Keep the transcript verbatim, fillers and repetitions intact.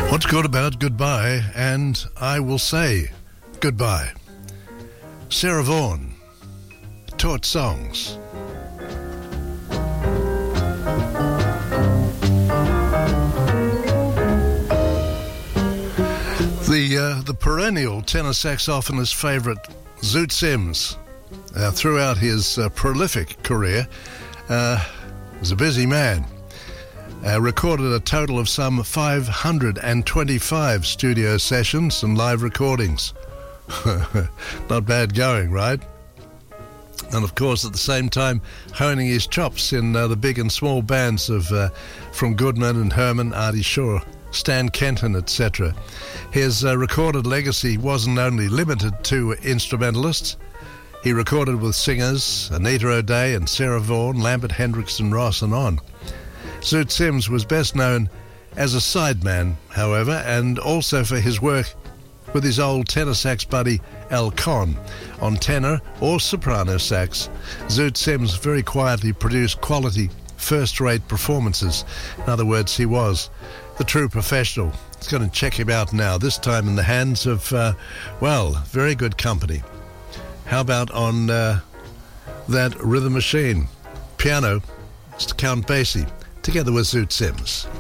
What's good about goodbye? And I will say goodbye. Sarah Vaughan, Taught Songs. The uh, the perennial tenor saxophonist favourite Zoot Sims, uh, throughout his uh, prolific career, uh, was a busy man. Uh, recorded a total of some five hundred twenty-five studio sessions and live recordings. Not bad going, right? And of course, at the same time, honing his chops in uh, the big and small bands of uh, from Goodman and Herman, Artie Shaw, Stan Kenton, et cetera. His uh, recorded legacy wasn't only limited to instrumentalists. He recorded with singers Anita O'Day and Sarah Vaughan, Lambert Hendrickson, Ross, and on. Zoot Sims was best known as a sideman, however, and also for his work with his old tenor sax buddy Al Conn. On tenor or soprano sax, Zoot Sims very quietly produced quality, first-rate performances. In other words, he was the true professional. Let's go and check him out now, this time in the hands of, uh, well, very good company. How about on uh, that rhythm machine? Piano, Mister Count Basie, together with Zoot Sims.